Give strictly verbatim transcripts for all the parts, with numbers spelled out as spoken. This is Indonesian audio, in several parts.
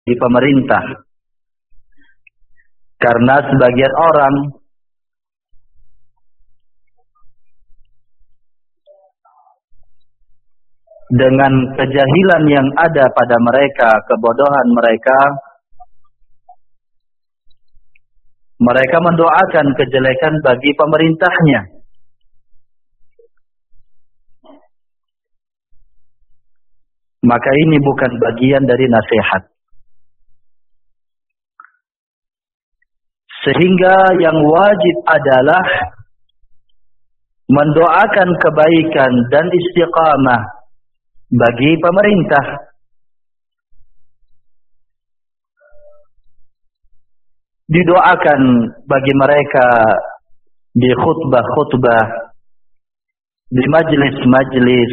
di pemerintah. Karena sebagian orang dengan kejahilan yang ada pada mereka, kebodohan mereka, mereka mendoakan kejelekan bagi pemerintahnya. Maka ini bukan bagian dari nasihat. Sehingga yang wajib adalah mendoakan kebaikan dan istiqamah bagi pemerintah. Didoakan bagi mereka di khutbah-khutbah, di majelis-majelis,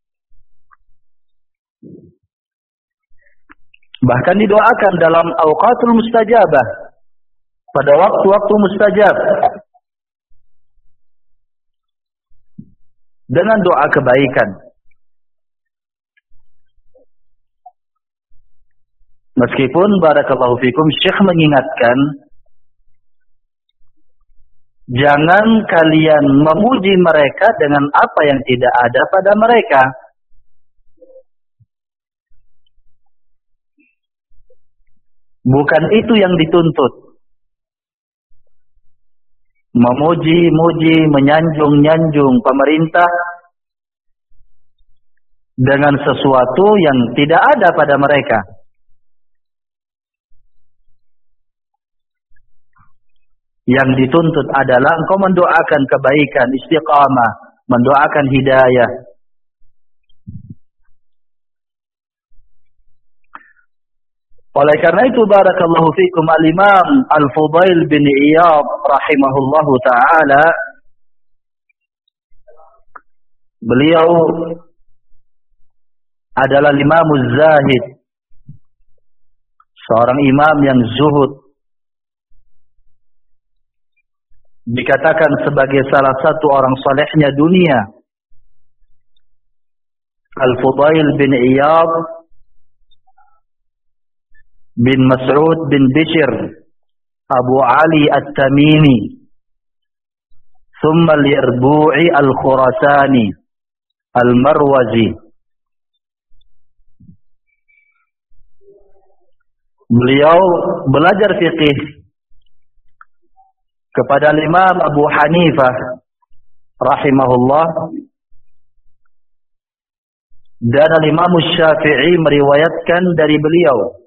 bahkan didoakan dalam awqatul mustajabah, pada waktu-waktu mustajab, dengan doa kebaikan. Meskipun barakallahu fikum, Syekh mengingatkan, jangan kalian memuji mereka dengan apa yang tidak ada pada mereka. Bukan itu yang dituntut. Memuji-muji, menyanjung-nyanjung pemerintah dengan sesuatu yang tidak ada pada mereka. Yang dituntut adalah engkau mendoakan kebaikan, istiqamah, mendoakan hidayah. Oleh karena itu, barakallahu fikum, al-Imam Al-Fudail bin Iyad rahimahullahu ta'ala, beliau adalah imamuz zahid, seorang imam yang zuhud, dikatakan sebagai salah satu orang salehnya dunia. Al-Fudail bin Iyad bin Mas'ud bin Bishr Abu Ali At-Tamimi, thumma al-Yarbu'i Al-Khurasani Al-Marwazi. Beliau belajar fiqih kepada Imam Abu Hanifah rahimahullah, dan Imam Syafi'i meriwayatkan dari beliau.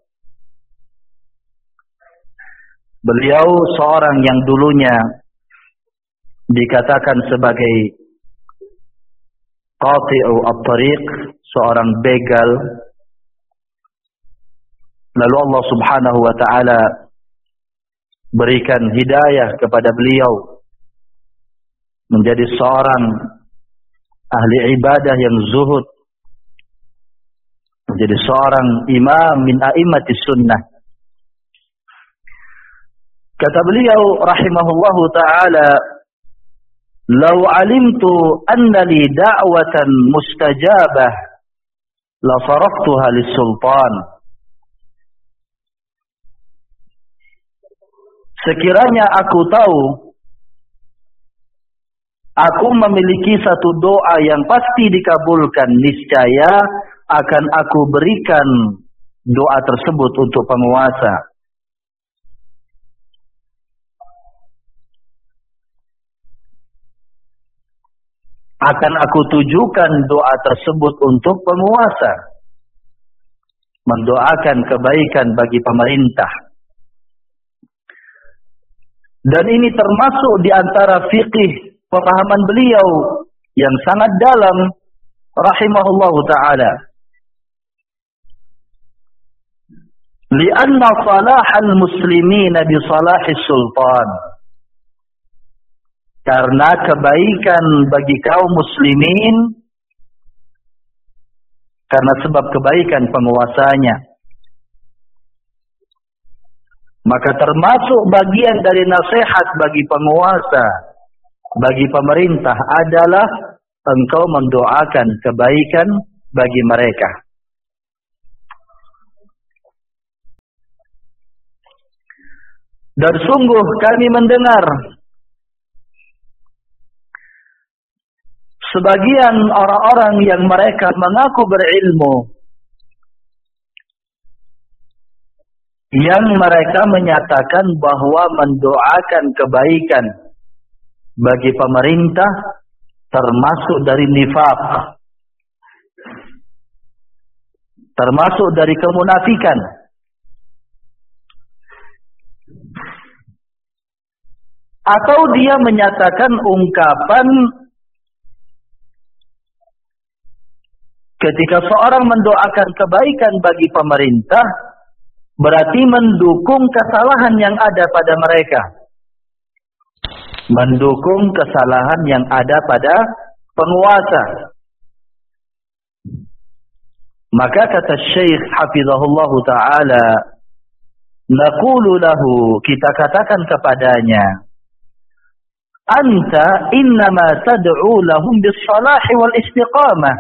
Beliau seorang yang dulunya dikatakan sebagai qati'u at-tariq, seorang begal. Lalu Allah Subhanahu wa ta'ala berikan hidayah kepada beliau menjadi seorang ahli ibadah yang zuhud, menjadi seorang imam min a'immatis sunnah. Kata beliau rahimahullahu ta'ala, "Lau alimtu anna li da'watan mustajabah la saraftuha lis-sultan." Sekiranya aku tahu aku memiliki satu doa yang pasti dikabulkan, niscaya akan aku berikan doa tersebut untuk penguasa. Akan aku tujukan doa tersebut untuk penguasa, mendoakan kebaikan bagi pemerintah. Dan ini termasuk di antara fikih pemahaman beliau yang sangat dalam rahimahullahu ta'ala. Lianna salahal muslimin bi salahis sultan. Karena kebaikan bagi kaum muslimin karena sebab kebaikan penguasanya. Maka termasuk bagian dari nasihat bagi penguasa, bagi pemerintah adalah engkau mendoakan kebaikan bagi mereka. Dan sungguh kami mendengar sebagian orang-orang yang mereka mengaku berilmu, yang mereka menyatakan bahwa mendoakan kebaikan bagi pemerintah termasuk dari nifaq, termasuk dari kemunafikan. Atau dia menyatakan ungkapan ketika seorang mendoakan kebaikan bagi pemerintah berarti mendukung kesalahan yang ada pada mereka, mendukung kesalahan yang ada pada penguasa. Maka kata Syekh hafizahullah ta'ala, naqulu lahu, kita katakan kepadanya, anta innama tad'u lahum bis-salahi wal istiqamah.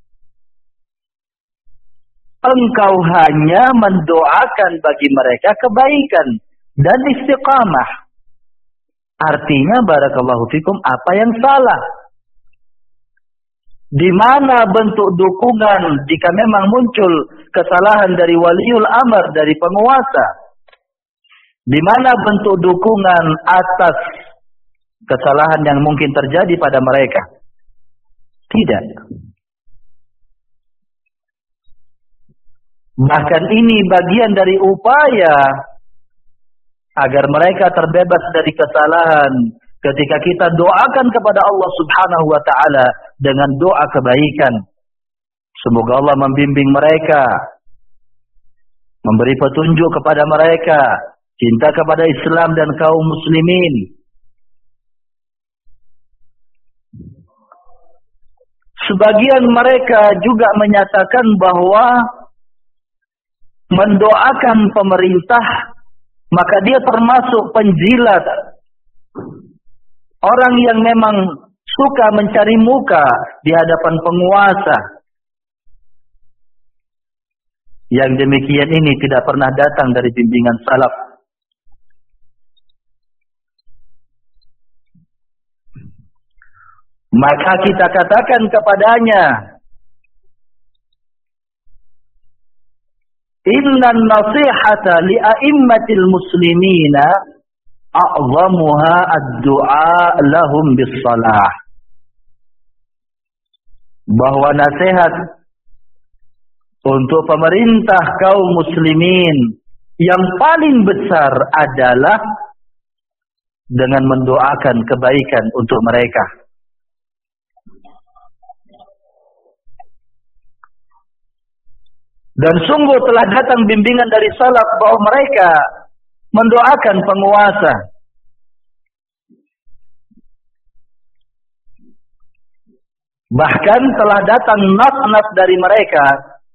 Engkau hanya mendoakan bagi mereka kebaikan dan istiqamah. Artinya barakallahu fikum, apa yang salah? Di mana bentuk dukungan jika memang muncul kesalahan dari waliul amr, dari penguasa? Di mana bentuk dukungan atas kesalahan yang mungkin terjadi pada mereka? Tidak. Bahkan ini bagian dari upaya agar mereka terbebas dari kesalahan. Ketika kita doakan kepada Allah Subhanahu wa ta'ala dengan doa kebaikan, semoga Allah membimbing mereka, memberi petunjuk kepada mereka, cinta kepada Islam dan kaum muslimin. Sebagian mereka juga menyatakan bahwa mendoakan pemerintah maka dia termasuk penjilat, orang yang memang suka mencari muka di hadapan penguasa. Yang demikian ini tidak pernah datang dari bimbingan salaf. Maka kita katakan kepadanya, innan nasihata li a'immatil muslimina a'zamuha ad-du'a lahum bis-salah. Bahwa nasihat untuk pemerintah kaum muslimin yang paling besar adalah dengan mendoakan kebaikan untuk mereka. Dan sungguh telah datang bimbingan dari salaf bahwa mereka mendoakan penguasa. Bahkan telah datang nas-nas dari mereka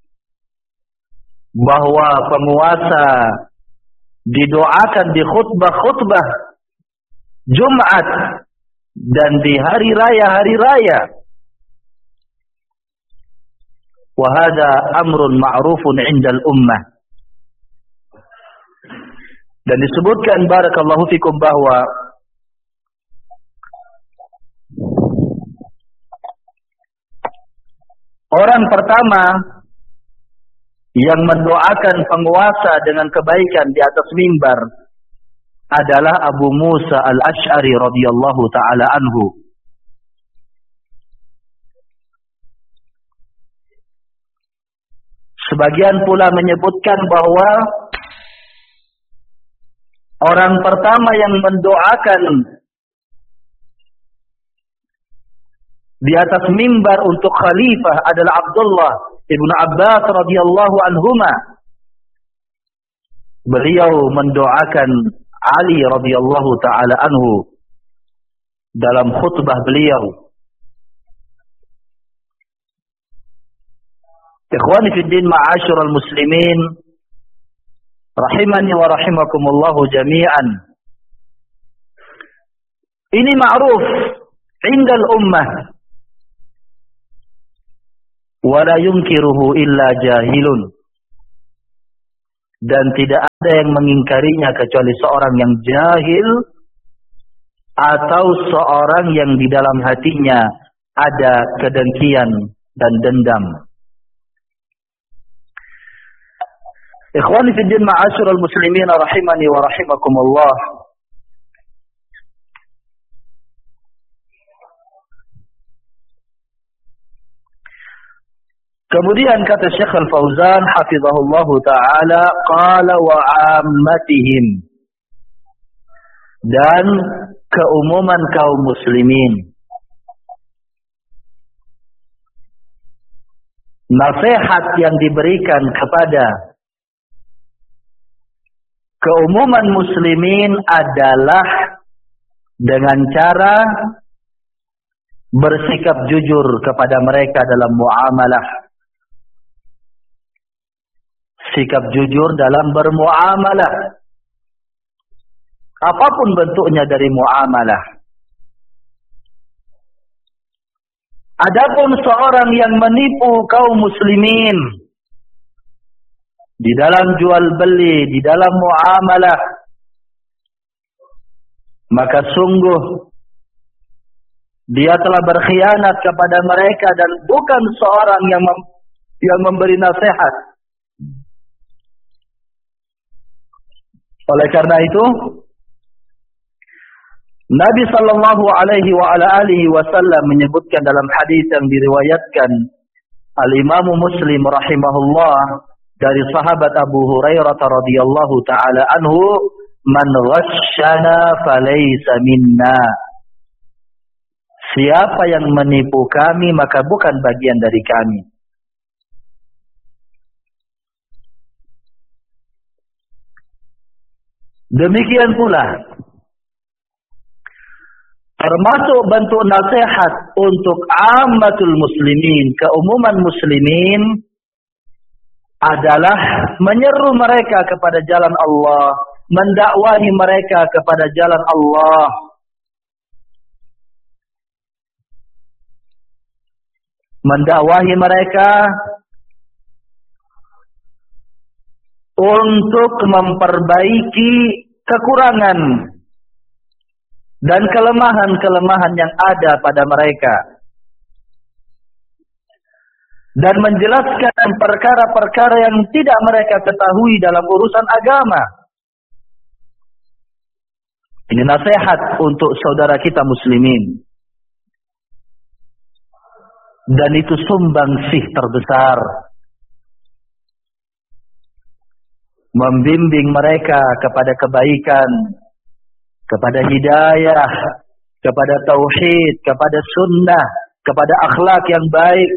bahwa penguasa didoakan di khutbah-khutbah Jumat dan di hari raya-hari raya. Wa hadza amrun ma'rufun 'indal ummah. Dan disebutkan barakallahu fikum bahwa orang pertama yang mendoakan penguasa dengan kebaikan di atas mimbar adalah Abu Musa al-Ash'ari radhiyallahu ta'ala anhu. Sebagian pula menyebutkan bahwa orang pertama yang mendoakan di atas mimbar untuk khalifah adalah Abdullah ibnu Abbas radhiyallahu anhuma. Beliau mendoakan Ali radhiyallahu ta'ala anhu dalam khutbah beliau. Ikhwani fi din, ma'asyiral muslimin, rahimani wa rahimakumullahu jami'an. Ini ma'ruf indal ummah wa la yunkiruhu illa jahilun. dan tidak ada yang mengingkarinya kecuali seorang yang jahil atau seorang yang di dalam hatinya ada kedengkian dan dendam. Ikhwani fi din ma'asyiral muslimin rahimani wa rahimakumullah. Kemudian kata Syekh Al-Fauzan hafizahullahu taala, qala wa 'ammatihim, dan keumuman kaum muslimin. Nasihat yang diberikan kepada keumuman muslimin adalah dengan cara bersikap jujur kepada mereka dalam muamalah. Sikap jujur dalam bermuamalah, apapun bentuknya dari muamalah. Adapun seorang yang menipu kaum muslimin di dalam jual beli, di dalam muamalah, maka sungguh dia telah berkhianat kepada mereka dan bukan seorang yang mem yang memberi nasihat. Oleh karena itu, Nabi sallallahu alaihi wa ala alihi wasallam menyebutkan dalam hadis yang diriwayatkan Al-Imam Muslim rahimahullah dari sahabat Abu Hurairah radhiyallahu taala anhu, "Man ghasyana falaysa minna." Siapa yang menipu kami maka bukan bagian dari kami. Demikian pula termasuk bentuk nasihat untuk ammatul muslimin, keumuman muslimin, adalah menyeru mereka kepada jalan Allah, mendakwahi mereka kepada jalan Allah. Mendakwahi mereka untuk memperbaiki kekurangan dan kelemahan-kelemahan yang ada pada mereka, dan menjelaskan perkara-perkara yang tidak mereka ketahui dalam urusan agama. Ini nasihat untuk saudara kita muslimin, dan itu sumbangsih terbesar, membimbing mereka kepada kebaikan, kepada hidayah, kepada tauhid, kepada sunnah, kepada akhlak yang baik.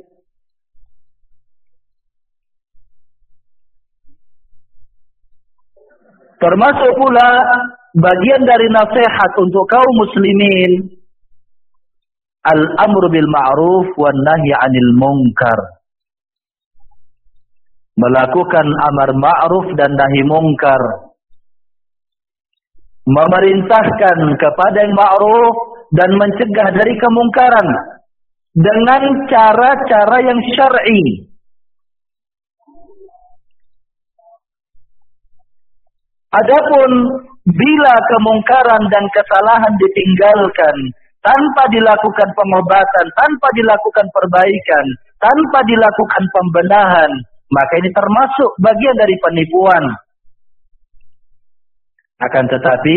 Termasuk pula bagian dari nasihat untuk kaum muslimin, al-amru bil ma'ruf wan nahyi 'anil munkar. Melakukan amar ma'ruf dan nahi mungkar. Memerintahkan kepada yang ma'ruf dan mencegah dari kemungkaran dengan cara-cara yang syar'i. Adapun bila kemungkaran dan kesalahan ditinggalkan tanpa dilakukan pengobatan, tanpa dilakukan perbaikan, tanpa dilakukan pembenahan, maka ini termasuk bagian dari penipuan. Akan tetapi,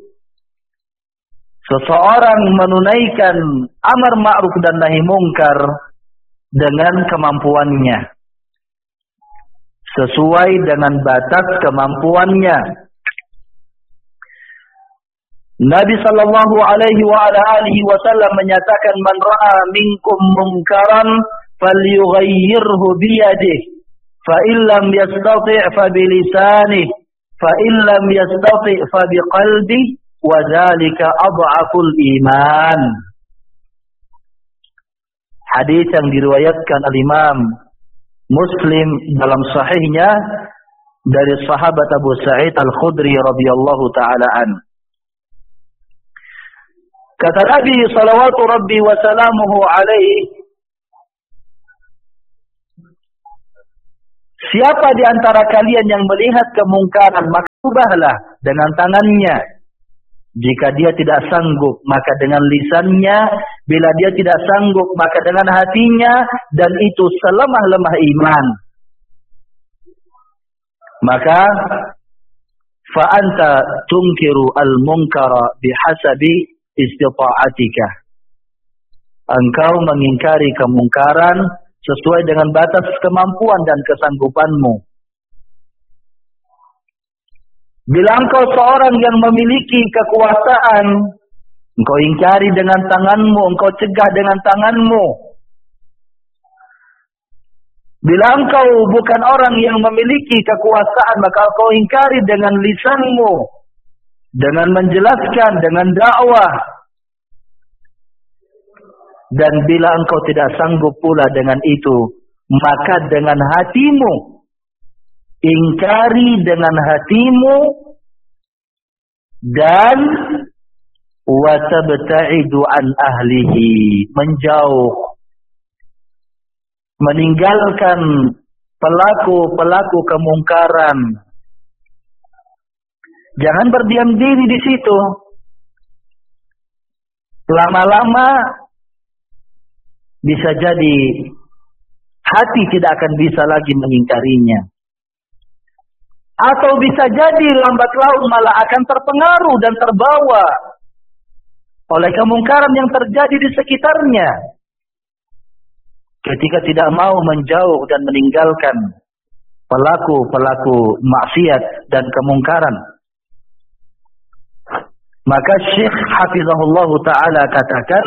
seseorang menunaikan amar ma'ruf dan nahi mungkar dengan kemampuannya, sesuai dengan batas kemampuannya. Nabi sallallahu alaihi wa ala alihi wasallam menyatakan, "Man ra'a minkum munkaran falyughayyirhu biyadihi, fa illam yastati' fa bilisanihi, fa illam yastati' fa biqalbihi, wa dzalika adhaful iman." Hadis yang diriwayatkan al-Imam Muslim dalam sahihnya dari sahabat Abu Sa'id Al-Khudri radhiyallahu taala an. Kata Nabi salawatu rabbi wa salamuhu alaihi, Siapa di antara kalian yang melihat kemungkaran, maka ubahlah dengan tangannya. Jika dia tidak sanggup, maka dengan lisannya. Bila dia tidak sanggup, maka dengan hatinya. Dan itu selemah-lemah iman. Maka fa'anta tunkiru al-munkara bihasabi istita'atika. Engkau mengingkari kemungkaran sesuai dengan batas kemampuan dan kesanggupanmu. Bila engkau seorang yang memiliki kekuasaan, engkau ingkari dengan tanganmu, engkau cegah dengan tanganmu. Bila engkau bukan orang yang memiliki kekuasaan, maka engkau ingkari dengan lisanmu, dengan menjelaskan, dengan dakwah. Dan bila engkau tidak sanggup pula dengan itu, maka dengan hatimu, ingkari dengan hatimu, dan wa tabta'idu an ahlihi, menjauh, meninggalkan pelaku-pelaku kemungkaran. Jangan berdiam diri di situ. Lama-lama bisa jadi hati tidak akan bisa lagi mengingkarinya. Atau bisa jadi lambat laun malah akan terpengaruh dan terbawa oleh kemungkaran yang terjadi di sekitarnya. Ketika tidak mau menjauh dan meninggalkan pelaku-pelaku maksiat dan kemungkaran. Maka Syekh Hafizahullah Ta'ala katakan,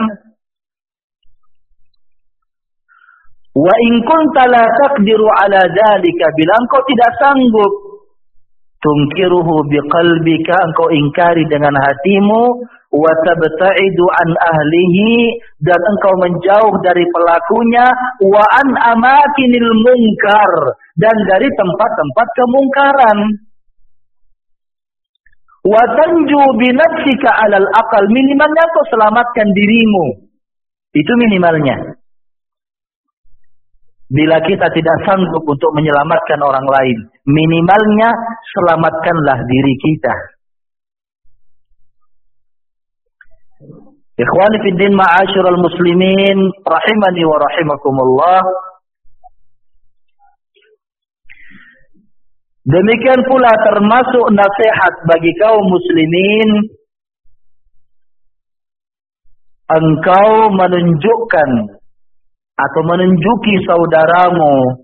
wa in kunta la taqdiru ala dzalika, bila engkau tidak sanggup, tungkiruhu biqalbika, engkau ingkari dengan hatimu, wa tabta'idu an ahlihi, dan engkau menjauh dari pelakunya, wa an amakinil munkar, dan dari tempat-tempat kemungkaran. Wa tanju binafsika alal aqal, minimalnya kau selamatkan dirimu. Itu minimalnya. Bila kita tidak sanggup untuk menyelamatkan orang lain, minimalnya selamatkanlah diri kita. Ikhwani fid din ma'asyiral muslimin rahimani wa rahimakumullah. Demikian pula termasuk nasihat bagi kaum muslimin, engkau menunjukkan atau menunjuki saudaramu,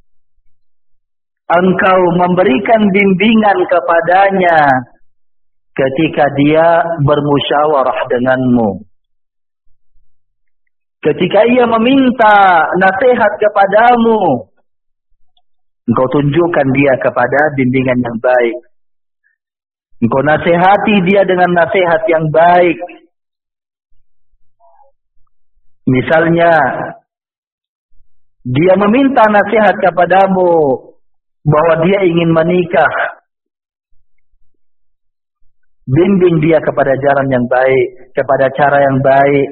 engkau memberikan bimbingan kepadanya ketika dia bermusyawarah denganmu. Ketika ia meminta nasihat kepadamu, engkau tunjukkan dia kepada bimbingan yang baik. Engkau nasihati dia dengan nasihat yang baik. Misalnya, dia meminta nasihat kepadamu bahwa dia ingin menikah. Bimbing dia kepada jalan yang baik, kepada cara yang baik.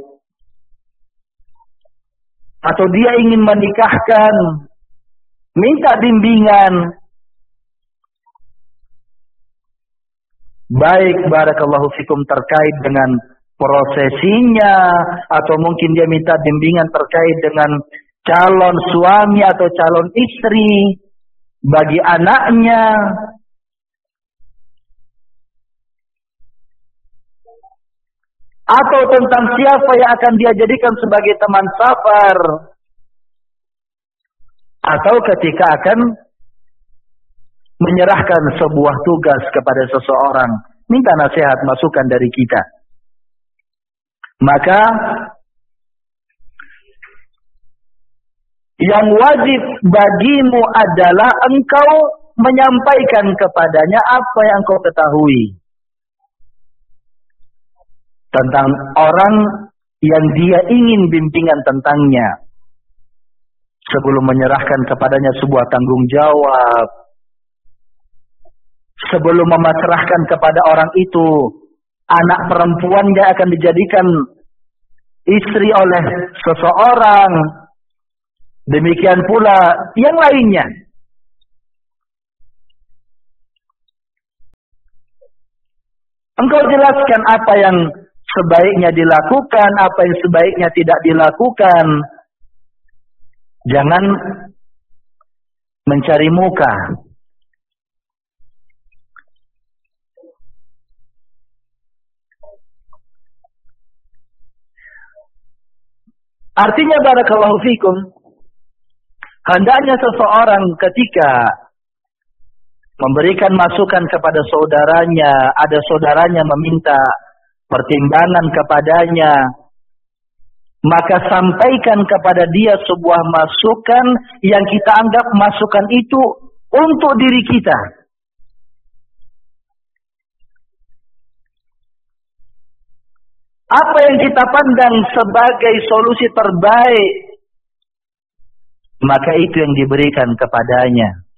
Atau dia ingin menikahkan, minta bimbingan. Baik, barakallahu fikum, terkait dengan prosesinya, atau mungkin dia minta bimbingan terkait dengan calon suami atau calon istri bagi anaknya. Atau tentang siapa yang akan dia jadikan sebagai teman safar. Atau ketika akan menyerahkan sebuah tugas kepada seseorang, minta nasihat, masukan dari kita. Maka yang wajib bagimu adalah engkau menyampaikan kepadanya apa yang kau ketahui tentang orang yang dia ingin bimbingan tentangnya, sebelum menyerahkan kepadanya sebuah tanggung jawab, sebelum memasrahkan kepada orang itu anak perempuannya akan dijadikan istri oleh seseorang. Demikian pula yang lainnya. Engkau jelaskan apa yang sebaiknya dilakukan, apa yang sebaiknya tidak dilakukan. Jangan mencari muka. Artinya barakallahu fikum, hendaknya seseorang ketika memberikan masukan kepada saudaranya, ada saudaranya meminta pertimbangan kepadanya, maka sampaikan kepada dia sebuah masukan yang kita anggap masukan itu untuk diri kita. Apa yang kita pandang sebagai solusi terbaik, maka itu yang diberikan kepadanya.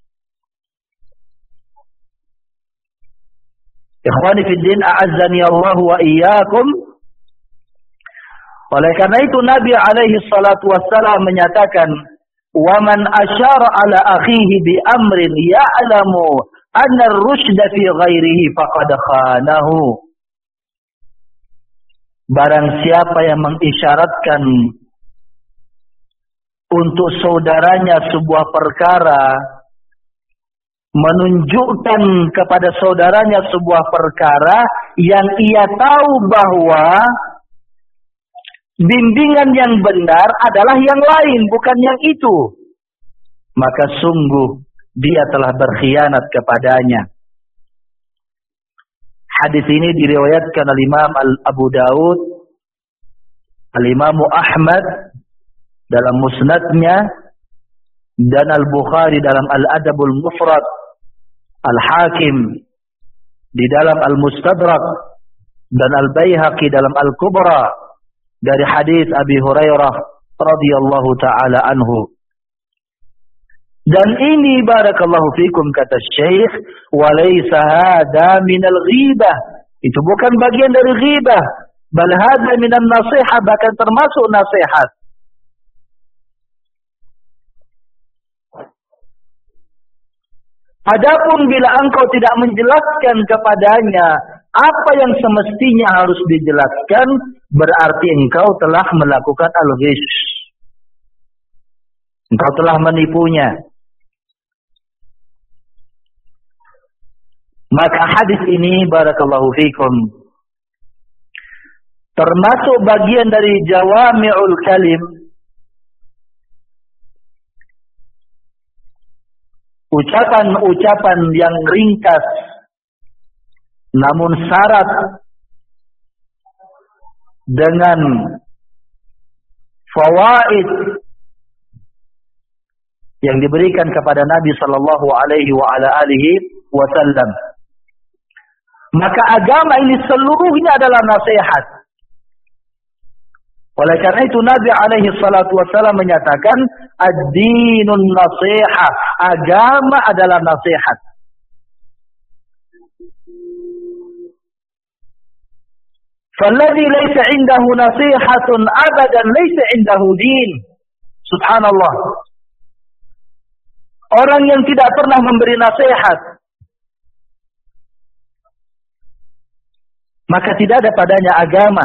Ikhwani fid din, a'azzani Allah wa iyyakum. Oleh karena itu Nabi alaihi salatu wassalam menyatakan, "Wa man asyara ala akhihi bi amrin ya'lamu anna ar-rusyda fi ghairihi faqad khanahu." Barang siapa yang mengisyaratkan untuk saudaranya sebuah perkara, menunjukkan kepada saudaranya sebuah perkara yang ia tahu bahwa bimbingan yang benar adalah yang lain, bukan yang itu, maka sungguh dia telah berkhianat kepadanya. Hadis ini diriwayatkan oleh Imam Abu Daud, Al-Imam Ahmad dalam musnadnya, dan Al-Bukhari dalam Al-Adabul Mufrad, Al-Hakim di dalam Al-Mustadrak, dan Al-Baihaqi dalam Al-Kubra dari hadis Abi Hurairah radhiyallahu taala anhu. Dan ini barakallahu fikum kata Syekh, walaysa hada minal ghibah. Itu bukan bagian dari ghibah, bal hada minan nasihat, bahkan termasuk nasihat. Adapun bila engkau tidak menjelaskan kepadanya apa yang semestinya harus dijelaskan, berarti engkau telah melakukan al-ghish. Engkau telah menipunya. Maka hadis ini barakallahu fikum termasuk bagian dari jawami'ul kalim, ucapan-ucapan yang ringkas namun syarat dengan fawaid yang diberikan kepada Nabi sallallahu alaihi wa ala alihi wasallam. Maka agama ini seluruhnya adalah nasihat. Oleh karena itu Nabi alaihi salatu wasallam menyatakan, ad-dinun nasihah, agama adalah nasihat. Falladhi laysa indahu nasihatun abadan laysa indahu din. Subhanallah. Orang yang tidak pernah memberi nasihat, maka tidak ada padanya agama.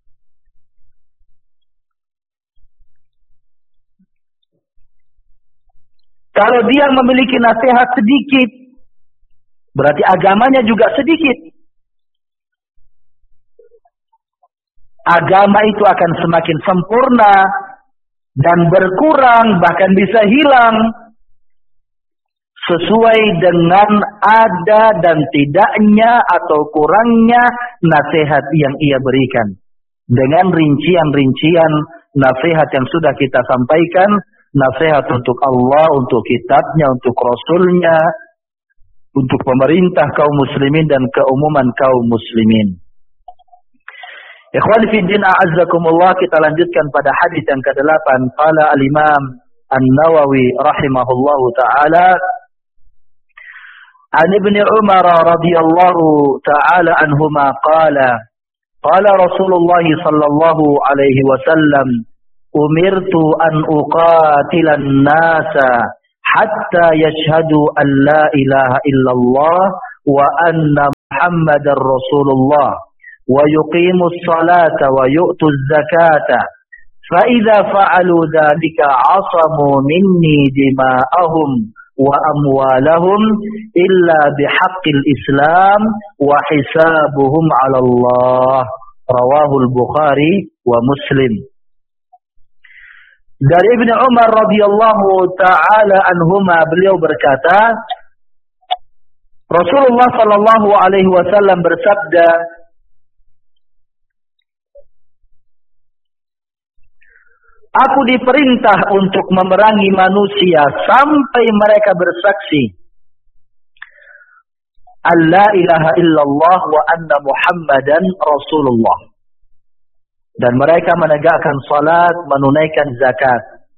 Kalau dia memiliki nasihat sedikit, berarti agamanya juga sedikit. Agama itu akan semakin sempurna dan berkurang, bahkan bisa hilang, sesuai dengan ada dan tidaknya atau kurangnya nasihat yang ia berikan. Dengan rincian-rincian nasihat yang sudah kita sampaikan, nasihat untuk Allah, untuk kitabnya, untuk Rasulnya, untuk pemerintah kaum muslimin dan keumuman kaum muslimin. Ikhwani fi din, a'azzakumullah, kita lanjutkan pada hadis yang kedelapan. Qala al-Imam An-Nawawi rahimahullahu ta'ala, an Ibn Umar radhiyallahu ta'ala anhuma qala, qala Rasulullah sallallahu alaihi wasallam, umirtu an uqatilan nasa hatta yashhadu an la ilaha illallah wa anna Muhammadar Rasulullah wa yuqimus salata wa yu'tuz zakata fa idza fa'alu dzalika 'asamu minni dima'ahum wa amwalahum illa bihaqqil Islam wa hisabuhum 'ala Allah. Rawahul Bukhari wa Muslim. Dari Ibnu Umar radhiyallahu taala anhuma, beliau berkata, Rasulullah sallallahu alaihi wasallam bersabda, aku diperintah untuk memerangi manusia sampai mereka bersaksi alla ilaha illallah wa anna Muhammadan Rasulullah. Dan mereka menegakkan salat, menunaikan zakat.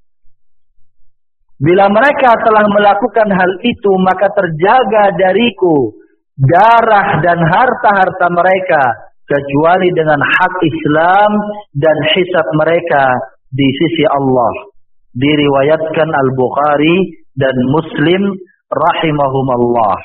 Bila mereka telah melakukan hal itu, maka terjaga dariku darah dan harta-harta mereka, kecuali dengan hak Islam dan hisab mereka di sisi Allah. Diriwayatkan Al-Bukhari dan Muslim rahimahumallah.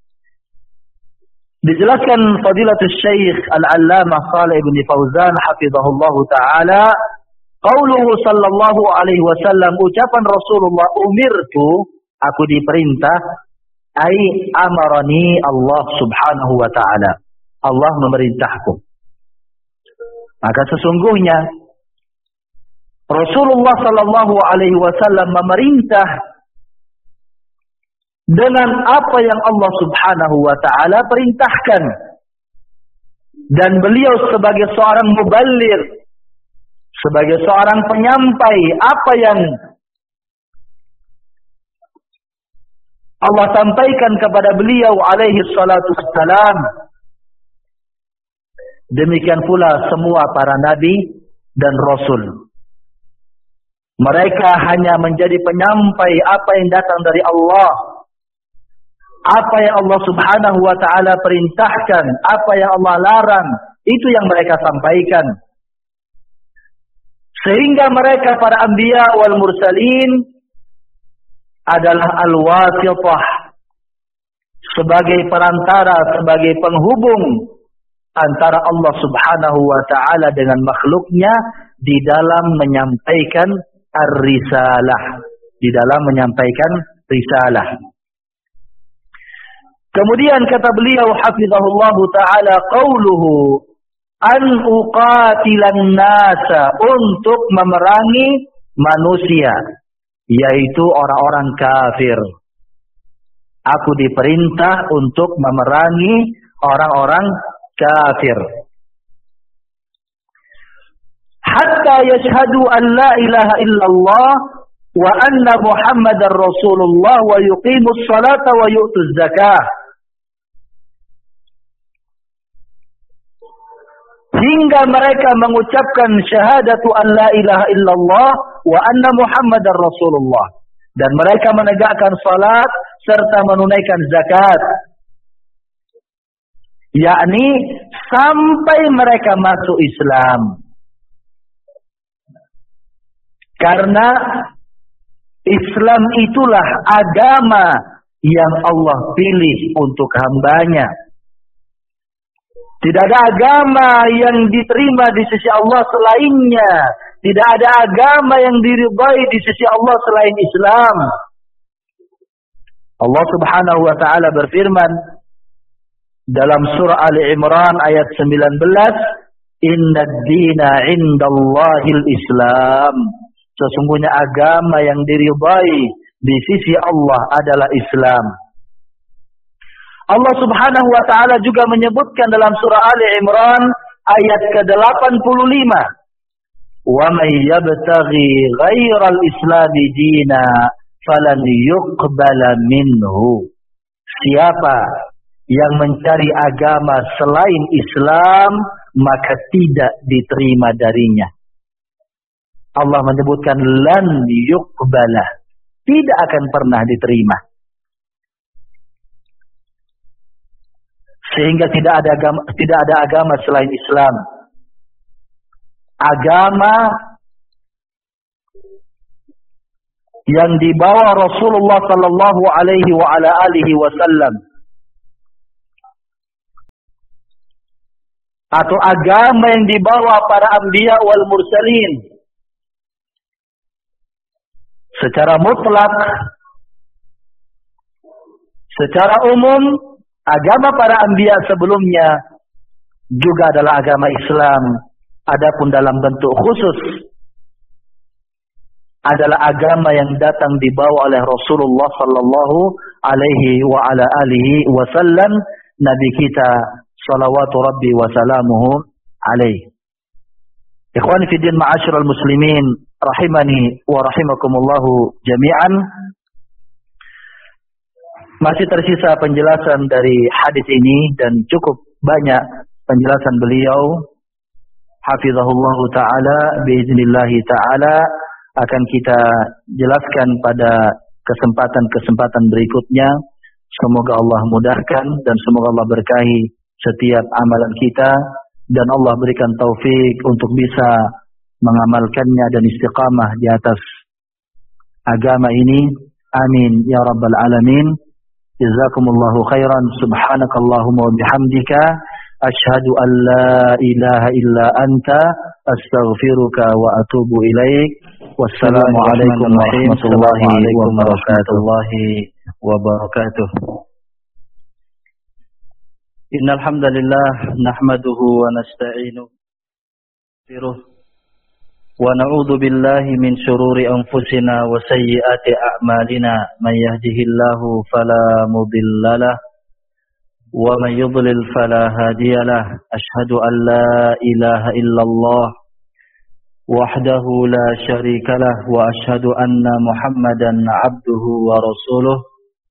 Dijelaskan Fadilatul Syekh Al-Allamah Shalih bin Fauzan hafizahullah taala, qauluhu sallallahu alaihi wasallam, ucapan Rasulullah, umirtu, aku diperintah, ai amarani Allah subhanahu wa taala, Allah memerintahku. Maka sesungguhnya Rasulullah sallallahu alaihi wasallam memerintah dengan apa yang Allah subhanahu wa ta'ala perintahkan. Dan beliau sebagai seorang muballigh, sebagai seorang penyampai apa yang Allah sampaikan kepada beliau alaihi salatu wassalam. Demikian pula semua para nabi dan rasul. Mereka hanya menjadi penyampai apa yang datang dari Allah. Apa yang Allah subhanahu wa ta'ala perintahkan, apa yang Allah larang, itu yang mereka sampaikan. Sehingga mereka para anbiya wal mursalin adalah al-wasithah, sebagai perantara, sebagai penghubung antara Allah subhanahu wa ta'ala dengan makhluknya di dalam menyampaikan ar-risalah, di dalam menyampaikan risalah. Kemudian kata beliau hafizahullah taala, qauluhu an uqatilan nasa, untuk memerangi manusia, yaitu orang-orang kafir. Aku diperintah untuk memerangi orang-orang kafir. Hatta yashhadu an la ilaha illallah wa anna Muhammadar Rasulullah wa yuqimus salata wa yu'tuz zakah. Hingga mereka mengucapkan syahadatu an la ilaha illallah wa anna Muhammadar Rasulullah. Dan mereka menegakkan salat serta menunaikan zakat. Yakni sampai mereka masuk Islam. Karena Islam itulah agama yang Allah pilih untuk hambanya. Tidak ada agama yang diterima di sisi Allah selainnya. Tidak ada agama yang diridhai di sisi Allah selain Islam. Allah subhanahu wa ta'ala berfirman dalam surah Ali Imran ayat sembilan belas, Inna ad-dina indallahil Islam. Sesungguhnya agama yang diridhai di sisi Allah adalah Islam. Allah subhanahu wa ta'ala juga menyebutkan dalam surah Ali Imran ayat ke delapan puluh lima. Wa may yabtaghi ghairal islami dina falan yuqbala minhu. Siapa yang mencari agama selain Islam, maka tidak diterima darinya. Allah menyebutkan lan yuqbala, tidak akan pernah diterima. Sehingga tidak ada agama, tidak ada agama selain Islam. Agama yang dibawa Rasulullah sallallahu alaihi wa ala alihi wasallam atau agama yang dibawa para anbiya wal mursalin. Secara mutlak, secara umum, agama para anbiya sebelumnya juga adalah agama Islam. Adapun dalam bentuk khusus adalah agama yang datang dibawa oleh Rasulullah sallallahu alaihi wa ala alihi wasallam, nabi kita salawatu rabbi wa salamuhu alaihi. Ikhwani fi din, ma'asyiral muslimin rahimani wa rahimakumullahu jami'an. Masih tersisa penjelasan dari hadis ini dan cukup banyak penjelasan beliau hafizahullahu taala biiznillah taala akan kita jelaskan pada kesempatan-kesempatan berikutnya. Semoga Allah mudahkan dan semoga Allah berkahi setiap amalan kita dan Allah berikan taufik untuk bisa mengamalkannya dan istiqamah di atas agama ini. Amin ya rabbal alamin. Jazakumullahu khairan. Subhanakallahumma wa bihamdika asyhadu an la ilaha illa anta astaghfiruka wa atubu ilaik. Wassalamualaikum warahmatullahi wabarakatuh. Innal hamdalillah nahmaduhu wa nasta'inuhu wa na'udzu billahi min shururi anfusina wa sayyiati a'malina. Man yahdihillahu fala mudhillalah wa man yudlil fala hadiyalah. Asyhadu an la ilaha illallah wahdahu la syarikalah wa asyhadu anna Muhammadan abduhu wa rasuluh.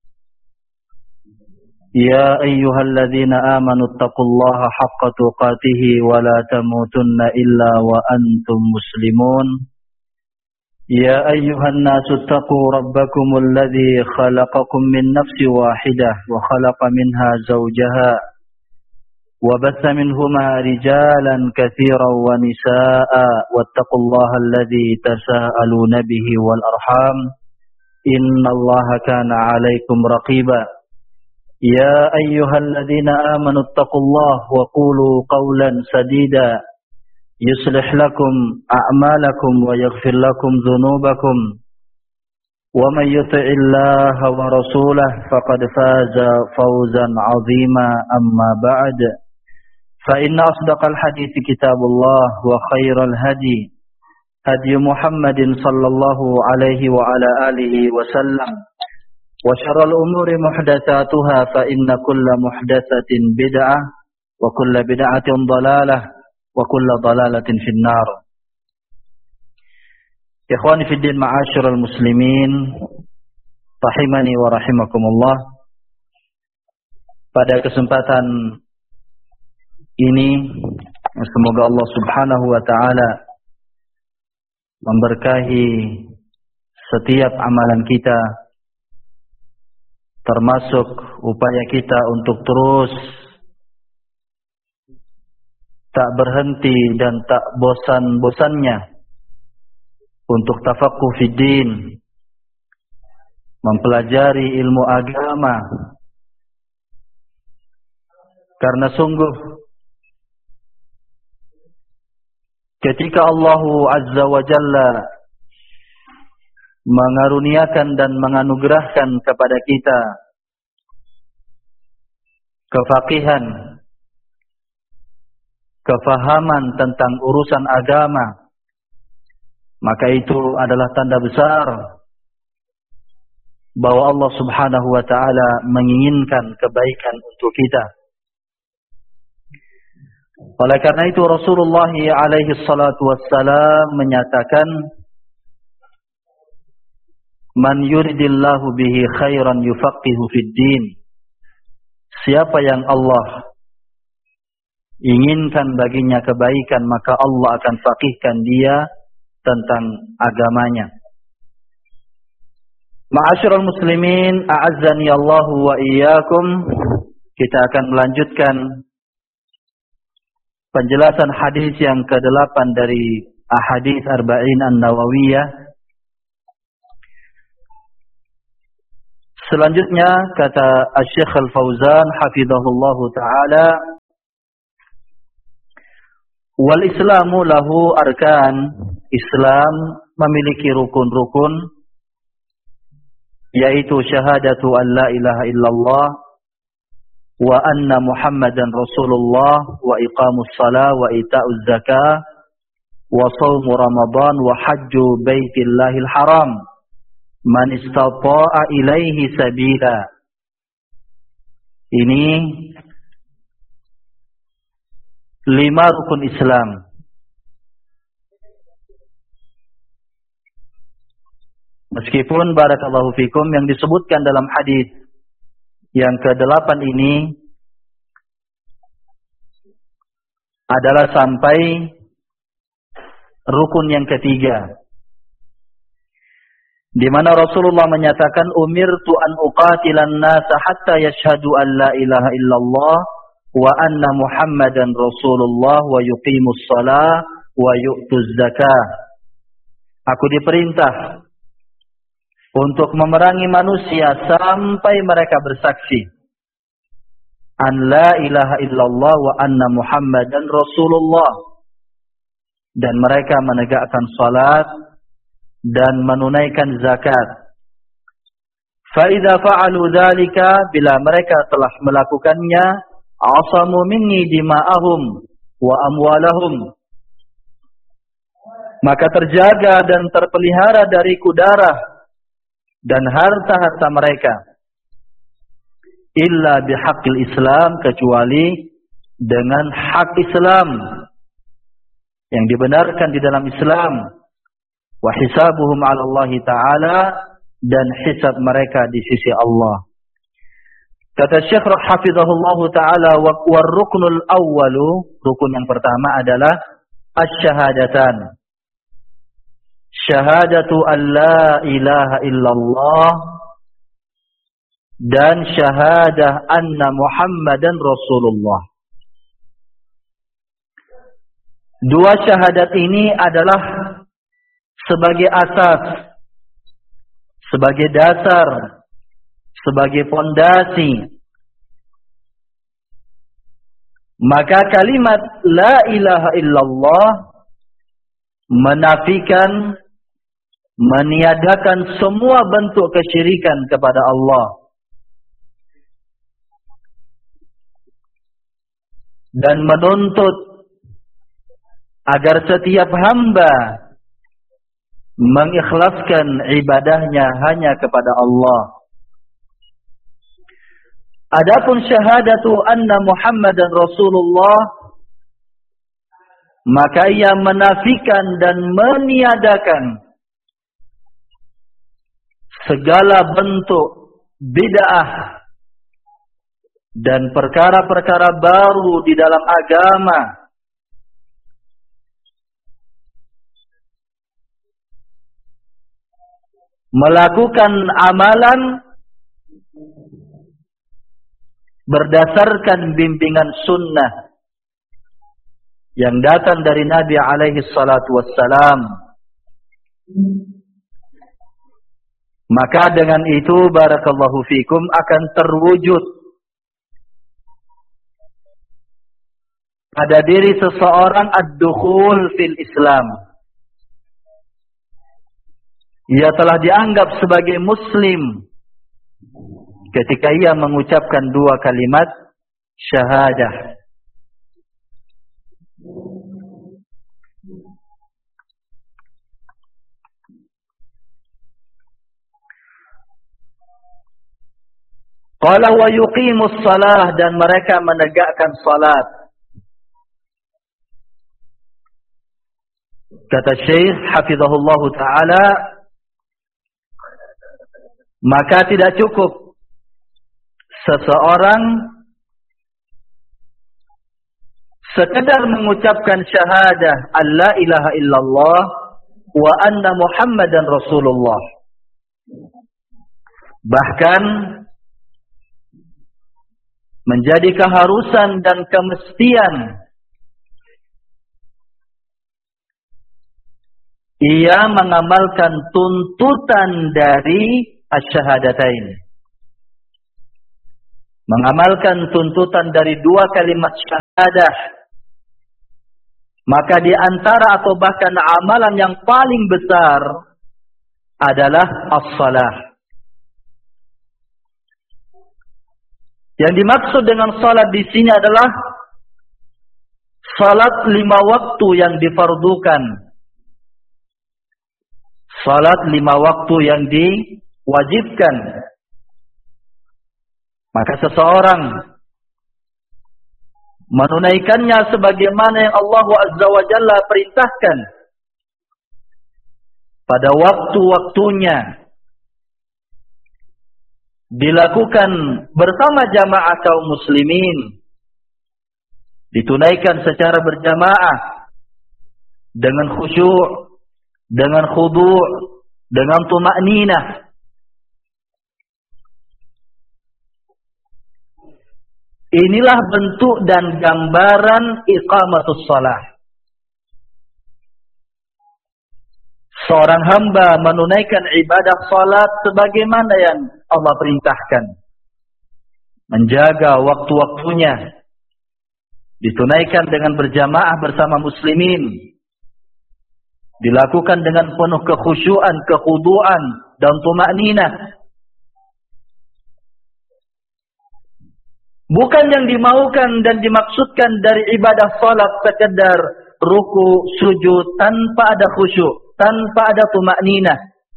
Ya ayyuhalladzina amanu taqullaha haqqa tuqatih wa la tamutunna illa wa antum muslimun. Ya ayyuhan nasu taqu rabbakumul ladzi khalaqakum min nafsin wahidah wa khalaqa minha zawjaha wa batha minhuma rijalan katsiran wa nisaa'a wattaqullaha alladzi tasaaluna bihi wal arham innallaha kana 'alaikum raqiba. Ya ayyuhalladzina amanu taqullaha wa qulu qawlan sadida yuslih lakum a'malakum wa yaghfir lakum dhunubakum wa may yuti'illaha wa rasulahu faqad faza fawzan 'azima. Amma ba'd, fa inna asdaqal hadithi kitabullah wa khairal hadi hadi Muhammadin sallallahu alaihi wa ala alihi wa sallam wa syarrul umuri muhdatsatuha fa inna kulla muhdatsatin bid'ah wa kulla bid'atin dhalalah wa kulla dhalalatin finnar. Ikhwani fid din, ma'asyiral muslimin rahimani wa rahimakumullah. Pada kesempatan ini semoga Allah Subhanahu wa taala memberkahi setiap amalan kita, termasuk upaya kita untuk terus tak berhenti dan tak bosan-bosannya untuk tafaqquh fid din, mempelajari ilmu agama. Karena sungguh ketika Allah Azza wa Jalla mengaruniakan dan menganugerahkan kepada kita kefaqihan, kefahaman tentang urusan agama, maka itu adalah tanda besar bahwa Allah Subhanahu wa taala menginginkan kebaikan untuk kita. Oleh karena itu Rasulullah alaihi salatu wassalam menyatakan, man yuridillahu bihi khairan yufaqihu fid din. Siapa yang Allah inginkan baginya kebaikan, maka Allah akan faqihkan dia tentang agamanya. Ma'asyiral muslimin, a'azzani Allahu wa iyyakum. Kita akan melanjutkan penjelasan hadis yang kedelapan dari ahadits arba'in an-nawawiyah. Selanjutnya kata Asy-Syaikh Al-Fauzan hafizahullahu taala, Wal Islamu lahu arkan. Islam memiliki rukun-rukun, yaitu syahadatu an la ilaha illallah wa anna Muhammadan Rasulullah wa iqamus salah wa ita'uz zakah wa shaumu Ramadan wa hajju baitillahil haram man istata'a ilaihi sabila. Ini lima rukun Islam. Meskipun barakallahu fikum yang disebutkan dalam hadis yang kedelapan ini adalah sampai rukun yang ketiga, di mana Rasulullah menyatakan umirtu an uqatilan nasa hatta yashhadu an la ilaha illallah wa anna Muhammadan Rasulullah wa yuqimus shalah wa yu'tuz zakah. Aku diperintah untuk memerangi manusia sampai mereka bersaksi an la ilaha illallah wa anna Muhammadan Rasulullah, dan mereka menegakkan salat dan menunaikan zakat. Fa idza fa'alu dzalika, bila mereka telah melakukannya, asamu minni dima'ahum wa amwalahum, maka terjaga dan terpelihara dariku darah dan harta-harta mereka, illa bihaqqil Islam, kecuali dengan hak Islam yang dibenarkan di dalam Islam, wa hisabuhum 'ala Allah taala, dan hisab mereka di sisi Allah. Kata Syekh hafizahullah taala, wa ruknul awwalu, rukun yang pertama adalah asy-syahadatan. Syahadatu an la ilaha illallah dan syahadah anna Muhammadan Rasulullah. Dua syahadat ini adalah sebagai asas, sebagai dasar, sebagai pondasi. Maka kalimat la ilaha illallah menafikan, meniadakan semua bentuk kesyirikan kepada Allah, dan menuntut agar setiap hamba mengikhlaskan ibadahnya hanya kepada Allah. Adapun syahadatu anna Muhammadan Rasulullah, maka ia menafikan dan meniadakan segala bentuk bid'ah dan perkara-perkara baru di dalam agama, melakukan amalan berdasarkan bimbingan sunnah yang datang dari Nabi alaihi salatu wassalam. Maka dengan itu barakallahu fikum akan terwujud pada diri seseorang ad-dukhul fil Islam. Ia telah dianggap sebagai muslim ketika ia mengucapkan dua kalimat syahadah. Qala wa yuqimus salah, dan mereka menegakkan salat. Kata Syekh hafizahullah taala, maka tidak cukup seseorang sekedar mengucapkan syahadah alla ilaha illallah wa anna Muhammadan Rasulullah. Bahkan menjadi keharusan dan kemestian ia mengamalkan tuntutan dari asyhadatain, mengamalkan tuntutan dari dua kalimat syahadah, Maka di antara atau bahkan amalan yang paling besar adalah as-salah. Yang dimaksud dengan salat di sini adalah salat lima waktu yang difardukan. Salat lima waktu yang diwajibkan. Maka seseorang menunaikannya sebagaimana yang Allah Azza wa Jalla perintahkan pada waktu-waktunya, dilakukan bersama jamaah kaum muslimin, ditunaikan secara berjamaah dengan khusyuk, dengan khudu', dengan tuma'ninah. Inilah bentuk dan gambaran iqamatus shalah. Seorang hamba menunaikan ibadah salat sebagaimana yang Allah perintahkan. Menjaga waktu-waktunya. Ditunaikan dengan berjamaah bersama muslimin. Dilakukan dengan penuh kekhusyuan, kekhuduan, dan tuma'ninah. Bukan yang dimaukan dan dimaksudkan dari ibadah salat sekedar ruku, sujud tanpa ada khusyuk, tanpa ada tuma'ninah.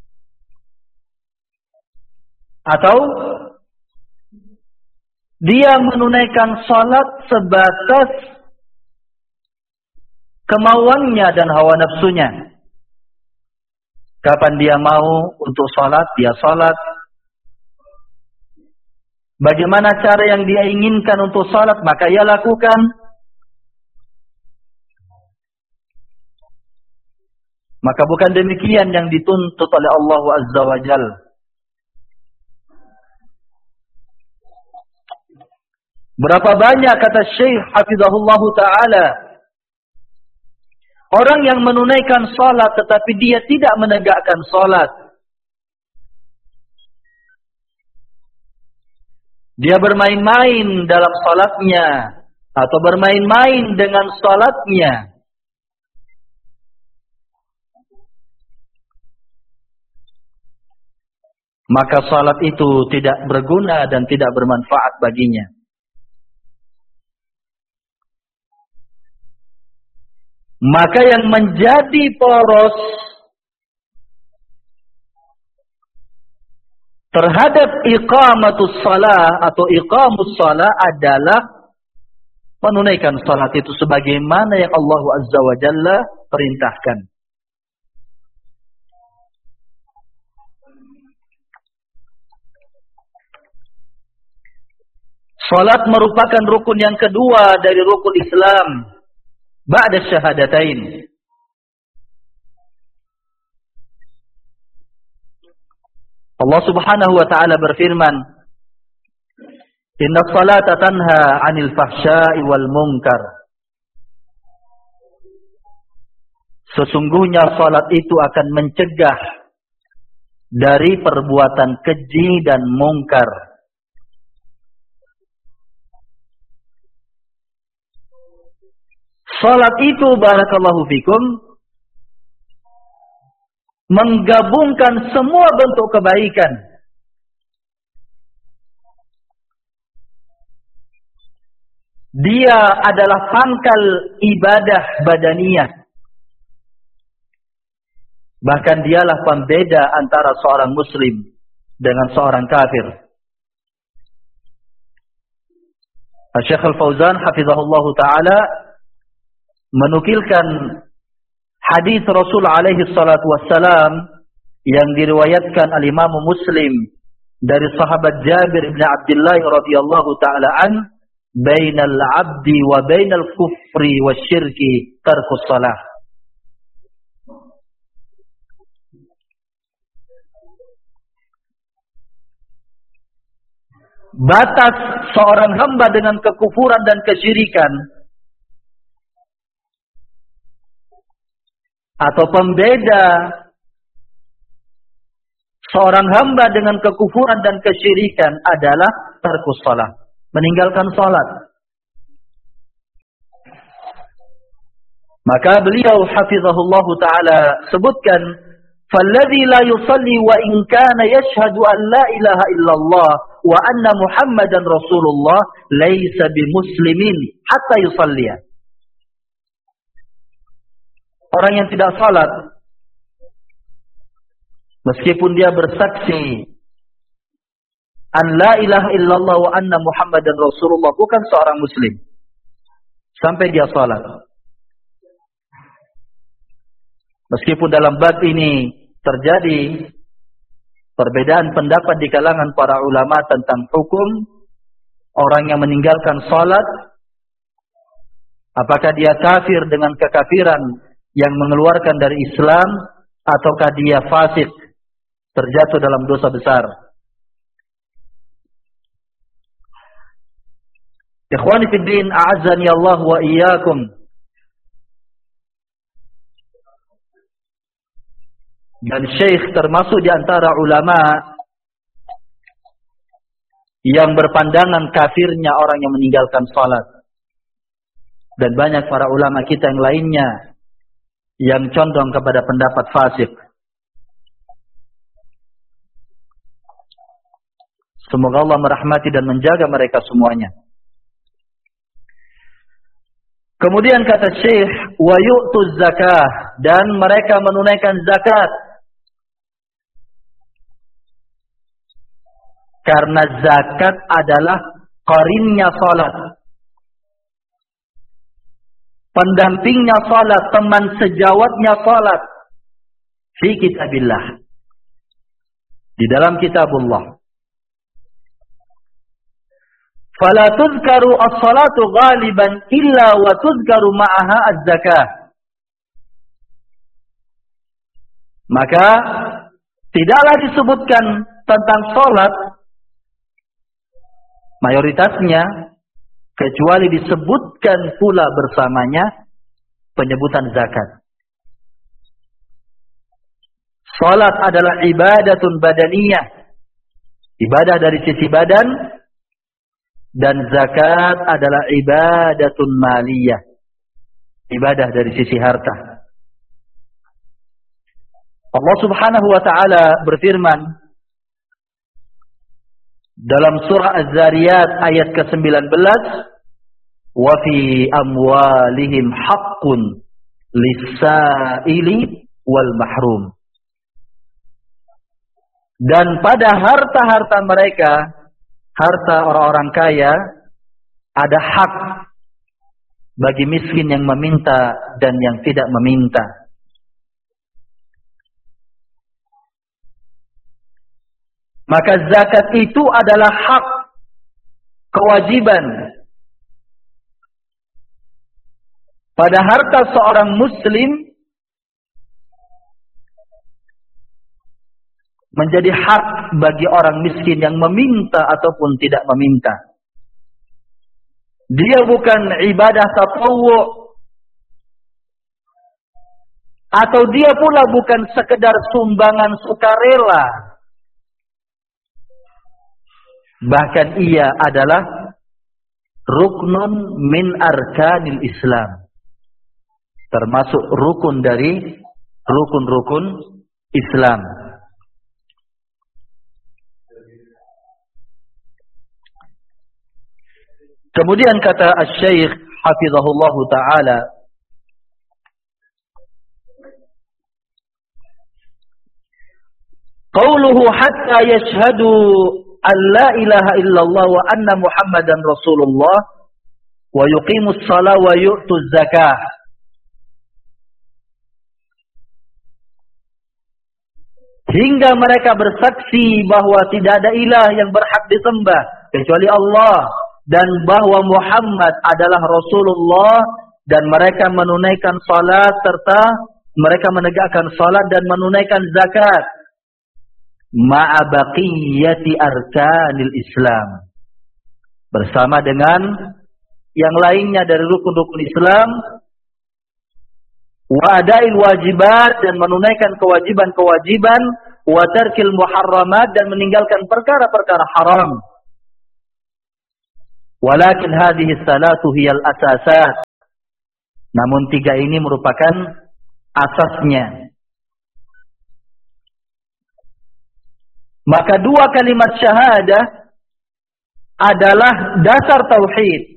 Atau dia menunaikan salat sebatas kemauannya dan hawa nafsunya. Kapan dia mau untuk salat, dia salat. Bagaimana cara yang dia inginkan untuk salat, maka ia lakukan. Maka bukan demikian yang dituntut oleh Allah Azza wa Jalla. Berapa banyak, kata Syekh Hafizahullah Ta'ala, orang yang menunaikan salat tetapi dia tidak menegakkan salat. Dia bermain-main dalam salatnya atau bermain-main dengan salatnya. Maka salat itu tidak berguna dan tidak bermanfaat baginya. Maka yang menjadi poros terhadap iqamatus shalah atau iqamus shalah adalah menunaikan salat itu sebagaimana yang Allah Azza wa Jalla perintahkan. Salat merupakan rukun yang kedua dari rukun Islam ba'da syahadatain. Allah Subhanahu wa ta'ala berfirman, "Inna salata tanha 'anil fahsya'i wal munkar." Sesungguhnya salat itu akan mencegah dari perbuatan keji dan mungkar. Salat itu, barakallahu fikum, menggabungkan semua bentuk kebaikan. Dia adalah pangkal ibadah badaniyah. Bahkan dialah pembeda antara seorang muslim dengan seorang kafir. Syekh Al-Fauzan hafizahullah ta'ala menukilkan hadis Rasul alaihi salatu wassalam yang diriwayatkan al-Imam Muslim dari sahabat Jabir bin Abdullah radhiyallahu taala an, "Bainal 'abdi wa bainal kufri wasyirki tarkus shalah." Batas seorang hamba dengan kekufuran dan kesyirikan, atau pembeda seorang hamba dengan kekufuran dan kesyirikan adalah tarkus shalah, meninggalkan salat. Maka beliau hafizahullah ta'ala sebutkan, فَالَّذِي لَا يُصَلِّي وَإِنْ كَانَ يَشْهَدُ أَنْ لَا إِلَهَ إِلَّا اللَّهِ وَأَنَّ مُحَمَّدًا رَسُولُ اللَّهِ لَيْسَ بِمُسْلِمٍ حَتَّى يُصَلِّيَ. Orang yang tidak salat, meskipun dia bersaksi an la ilaha illallah wa anna muhammadan rasulullah, bukan seorang muslim sampai dia salat. Meskipun dalam bab ini terjadi perbedaan pendapat di kalangan para ulama tentang hukum orang yang meninggalkan salat, apakah dia kafir dengan kekafiran yang mengeluarkan dari Islam, ataukah dia fasik, terjatuh dalam dosa besar. Ikhwani fid din, a'azzani Allah wa iyyakum. Dan Syekh termasuk di antara ulama yang berpandangan kafirnya orang yang meninggalkan salat. Dan banyak para ulama kita yang lainnya yang condong kepada pendapat fasik. Semoga Allah merahmati dan menjaga mereka semuanya. Kemudian kata Syekh, wa yu'tuz zakah, dan mereka menunaikan zakat. Karena zakat adalah qarinnya salat, pendampingnya salat, teman sejawatnya salat fi kitabillah, di dalam kitabullah. Fala tuzkaru as-salatu ghaliban illa wa tuzkaru ma'aha az-zakah. Maka tidaklah disebutkan tentang salat mayoritasnya kecuali disebutkan pula bersamanya penyebutan zakat. Salat adalah ibadatun badaniyah, ibadah dari sisi badan, dan zakat adalah ibadatun maliyah, ibadah dari sisi harta. Allah Subhanahu wa taala berfirman dalam surah Az-Zariyat ayat ke sembilan belas, wa fi amwalihim haqqun lis-sa'ili wal mahrum. Dan pada harta-harta mereka, harta orang-orang kaya, ada hak bagi miskin yang meminta dan yang tidak meminta. Maka zakat itu adalah hak, kewajiban pada harta seorang muslim, menjadi hak bagi orang miskin yang meminta ataupun tidak meminta. Dia bukan ibadah tatawwu, atau dia pula bukan sekedar sumbangan sukarela. Bahkan ia adalah ruknun min arkanil Islam, termasuk rukun dari rukun-rukun Islam. Kemudian kata Asy-Syaikh hafizahullahu taala, qauluhu hatta yashhadu an la ilaha illallah wa anna muhammadan rasulullah wa yuqimus shalah wa yu'tuz zakah. Hingga mereka bersaksi bahwa tidak ada ilah yang berhak disembah kecuali Allah, dan bahwa Muhammad adalah Rasulullah, dan mereka menunaikan salat serta mereka menegakkan salat dan menunaikan zakat ma'a baqiyati arkanil Islam, bersama dengan yang lainnya dari rukun-rukun Islam, wa adail wajibat, dan menunaikan kewajiban-kewajiban, wa tarkil muharramat, dan meninggalkan perkara-perkara haram. Walakin hadhihi salatu hiyal asasat, Namun tiga ini merupakan asasnya. Maka dua kalimat syahadah adalah dasar tauhid.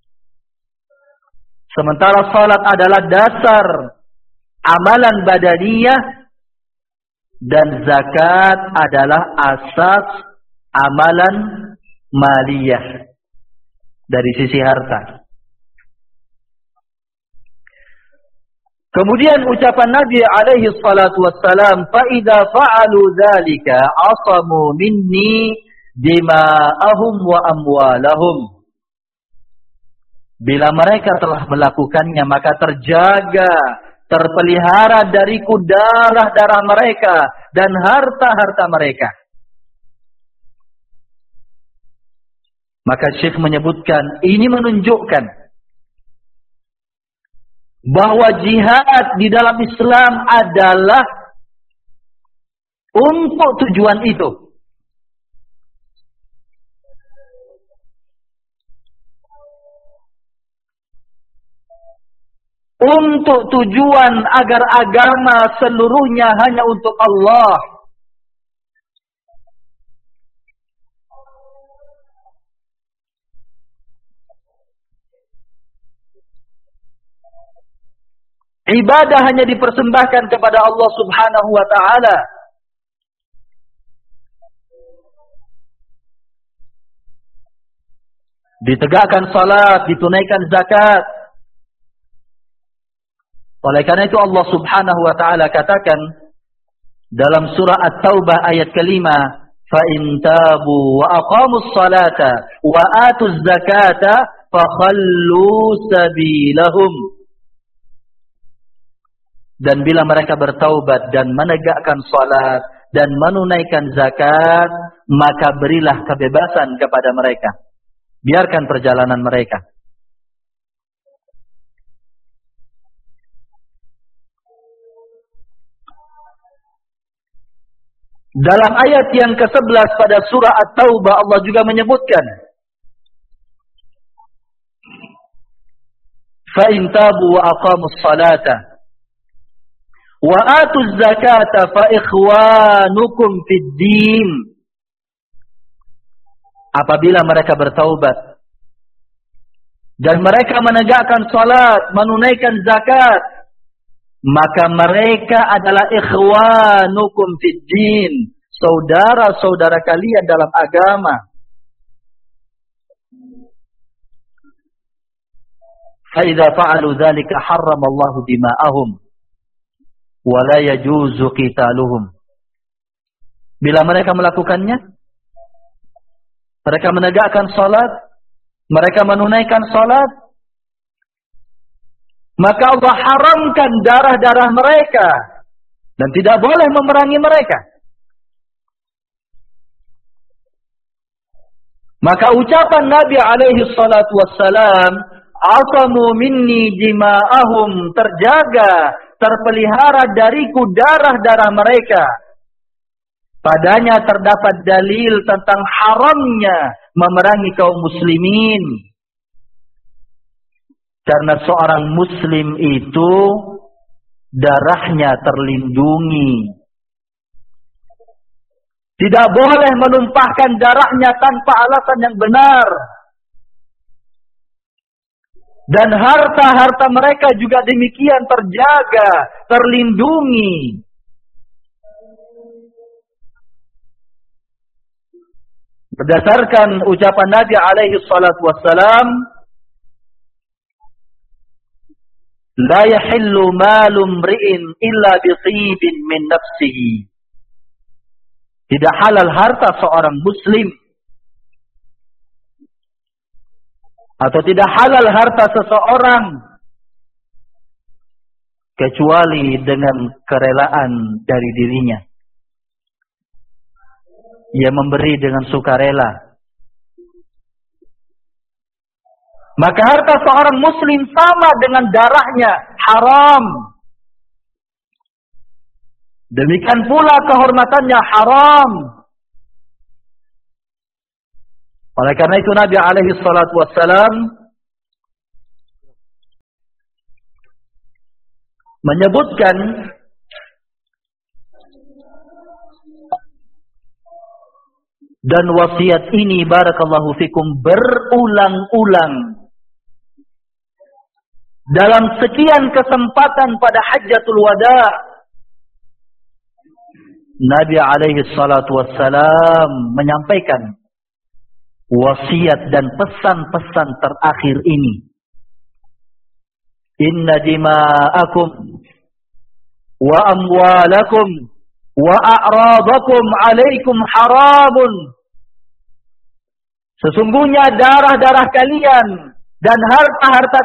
Sementara salat adalah dasar amalan badaniyah dan zakat adalah asas amalan maliyah dari sisi harta. Kemudian ucapan Nabi alaihi salatu wassalam, "Fa idza fa'alu dzalika 'asamu minni dima'ahum wa amwalahum." Bila mereka telah melakukannya, maka terjaga, terpelihara dariku darah-darah mereka dan harta-harta mereka. Maka Syekh menyebutkan, ini menunjukkan bahwa jihad di dalam Islam adalah untuk tujuan itu. Untuk tujuan agar agama seluruhnya hanya untuk Allah. Ibadah hanya dipersembahkan kepada Allah Subhanahu wa ta'ala. Ditegakkan salat, ditunaikan zakat. Oleh karena itu Allah Subhanahu wa ta'ala katakan dalam surah At-Taubah ayat kelima, "Fa in tabu wa aqamus salata wa atuz zakata fa khallu sabilahum." Dan bila mereka bertaubat dan menegakkan salat dan menunaikan zakat, maka berilah kebebasan kepada mereka. Biarkan perjalanan mereka. Dalam ayat yang kesebelas pada surah At-Taubah Allah juga menyebutkan, "Fa in tabu wa aqamus salata wa atuz zakata fa ikhwanukum fid din." Apabila mereka bertaubat dan mereka menegakkan salat, menunaikan zakat, maka mereka adalah ikhwanukum fid din, saudara-saudara kalian dalam agama. Fa idza fa'alu dzalika harrama Allahu dima'ahum wa la yajuzu qitaluhum. Bila mereka melakukannya, mereka menegakkan salat, mereka menunaikan salat, maka Allah haramkan darah-darah mereka dan tidak boleh memerangi mereka. Maka ucapan Nabi alaihi salatu wassalam, "Asamu minni dima'ahum," terjaga, terpelihara dariku darah-darah mereka. Padanya terdapat dalil tentang haramnya memerangi kaum muslimin. Karena seorang muslim itu darahnya terlindungi. Tidak boleh menumpahkan darahnya tanpa alasan yang benar. Dan harta-harta mereka juga demikian terjaga, terlindungi. Berdasarkan ucapan Nabi alaihi salatu wassalam, "La yahillu malu mri'in illa bitibin min nafsihi." Tidak halal harta seorang muslim, atau tidak halal harta seseorang kecuali dengan kerelaan dari dirinya. Ia memberi dengan sukarela. Maka harta seorang muslim sama dengan darahnya, haram. Demikian pula kehormatannya haram. Oleh karena itu Nabi alaihi salatu wassalam menyebutkan dan wasiat ini barakallahu fikum berulang-ulang dalam sekian kesempatan pada Hajjatul Wada. Nabi alaihi salatu wassalam menyampaikan wasiat dan pesan-pesan terakhir ini. Inna dima'akum wa amwalakum wa a'radakum alaikum haramun. Sesungguhnya darah-darah kalian dan harta-harta